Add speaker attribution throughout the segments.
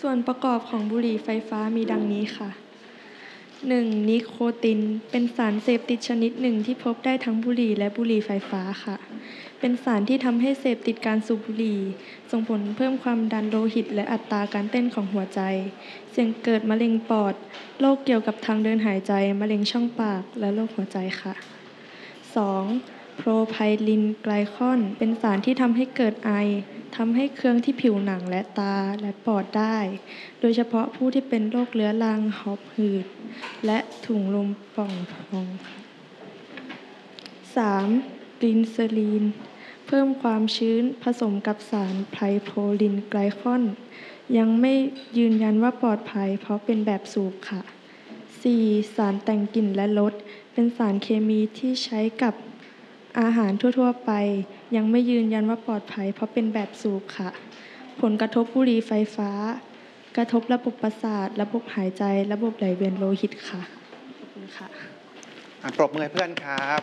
Speaker 1: ส่วนประกอบของบุหรี่ไฟฟ้ามีดังนี้ค่ะ 1. นิโคตินเป็นสารเสพติดชนิดหนึ่งที่พบได้ทั้งบุหรี่และบุหรี่ไฟฟ้าค่ะเป็นสารที่ทำให้เสพติดการสูบบุหรี่ส่งผลเพิ่มความดันโลหิตและอัตราการเต้นของหัวใจเสี่ยงเกิดมะเร็งปอดโรคเกี่ยวกับทางเดินหายใจมะเร็งช่องปากและโรคหัวใจค่ะ 2. โพรไพลินไกลคอนเป็นสารที่ทำให้เกิดไอทำให้เคืองที่ผิวหนังและตาและปอดได้โดยเฉพาะผู้ที่เป็นโรคเรื้อรังหอบหืดและถุงลมป่องพอง 3. กลินเซอรีนเพิ่มความชื้นผสมกับสารไพรโพลินไกลคอนยังไม่ยืนยันว่าปลอดภัยเพราะเป็นแบบสูบค่ะ 4. สารแต่งกลิ่นและรสเป็นสารเคมีที่ใช้กับอาหารทั่วๆไปยังไม่ยืนยันว่าปลอดภัยเพราะเป็นแบบสูบค่ะผลกระทบบุหรี่ไฟฟ้ากระทบระบบประสาทระบบหายใจระบบไหลเวียนโลหิตค่ะขอบคุณค่ะ
Speaker 2: ปรบมือให้เพื่อนครับ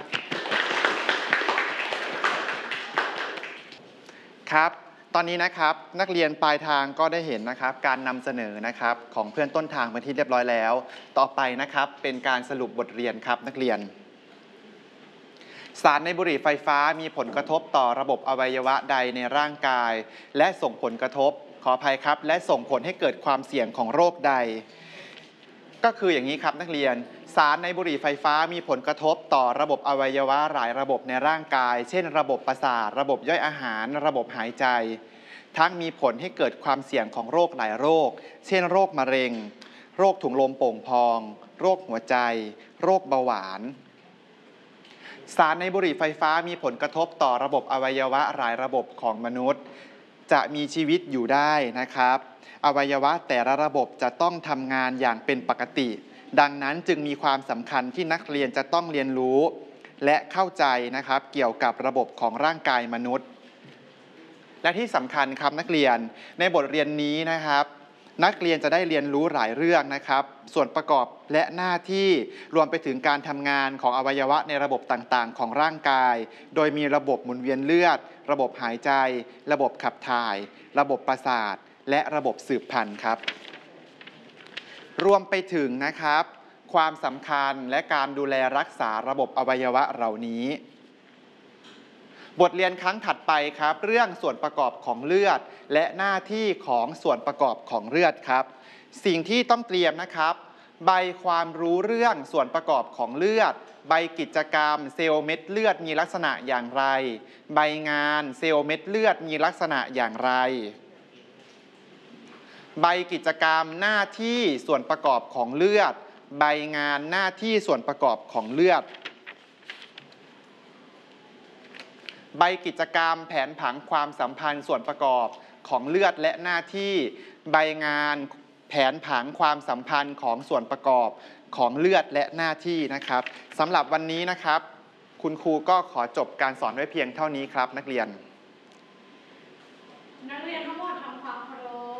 Speaker 2: ครับตอนนี้นะครับนักเรียนปลายทางก็ได้เห็นนะครับการนำเสนอนะครับของเพื่อนต้นทางเป็นที่เรียบร้อยแล้วต่อไปนะครับเป็นการสรุปบทเรียนครับนักเรียนสารในบุหรี่ไฟฟ้ามีผลกระทบต่อระบบอวัยวะใดในร่างกายและส่งผลกระทบขออภัยครับและส่งผลให้เกิดความเสี่ยงของโรคใดก็คืออย่างนี้ครับนักเรียนสารในบุหรี่ไฟฟ้ามีผลกระทบต่อระบบอวัยวะหลายระบบในร่างกายเช่นระบบประสาทระบบย่อยอาหารระบบหายใจทั้งมีผลให้เกิดความเสี่ยงของโรคหลายโรคเช่นโรคมะเร็งโรคถุงลมโป่งพองโรคหัวใจโรคเบาหวานสารในบุหรี่ไฟฟ้ามีผลกระทบต่อระบบอวัยวะหลายระบบของมนุษย์จะมีชีวิตอยู่ได้นะครับอวัยวะแต่ละระบบจะต้องทำงานอย่างเป็นปกติดังนั้นจึงมีความสำคัญที่นักเรียนจะต้องเรียนรู้และเข้าใจนะครับเกี่ยวกับระบบของร่างกายมนุษย์และที่สำคัญครับนักเรียนในบทเรียนนี้นะครับนักเรียนจะได้เรียนรู้หลายเรื่องนะครับส่วนประกอบและหน้าที่รวมไปถึงการทำงานของอวัยวะในระบบต่างๆของร่างกายโดยมีระบบหมุนเวียนเลือดระบบหายใจระบบขับถ่ายระบบประสาทและระบบสืบพันธุ์ครับรวมไปถึงนะครับความสำคัญและการดูแลรักษาระบบอวัยวะเหล่านี้บทเรียนครั้งถัดไปครับเรื่องส่วนประกอบของเลือดและหน้าที่ของส่วนประกอบของเลือดครับสิ่งที่ต้องเตรียมนะครับใบความรู้เรื่องส่วนประกอบของเลือดใบกิจกรรมเซลล์เม็ดเลือดมีลักษณะอย่างไรใบงานเซลล์เม็ดเลือดมีลักษณะอย่างไรใบกิจกรรมหน้าที่ส่วนประกอบของเลือดใบงานหน้าที่ส่วนประกอบของเลือดใบกิจกรรมแผนผังความสัมพันธ์ส่วนประกอบของเลือดและหน้าที่ใบงานแผนผังความสัมพันธ์ของส่วนประกอบของเลือดและหน้าที่นะครับสำหรับวันนี้นะครับคุณครูก็ขอจบการสอนไว้เพียงเท่านี้ครับนักเรียน
Speaker 3: ทั้งหมดทำความเคารพ